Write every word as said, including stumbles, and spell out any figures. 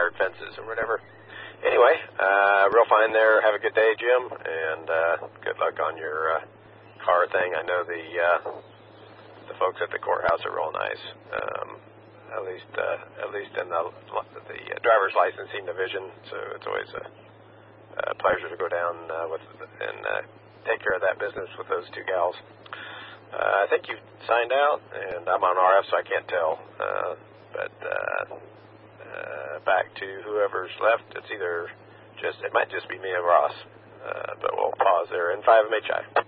backyard fences or whatever. Anyway, uh, real fine there. Have a good day, Jim, and uh, good luck on your uh, car thing. I know the uh, the folks at the courthouse are real nice. Um, at least uh, at least in the the driver's licensing division. So it's always a, a pleasure to go down uh, with and uh, take care of that business with those two gals. Uh, I think you signed out, and I'm on R F, so I can't tell. Uh, but uh, uh, back to whoever's left. It's either just it might just be me and Ross. Uh, but we'll pause there in five M H I.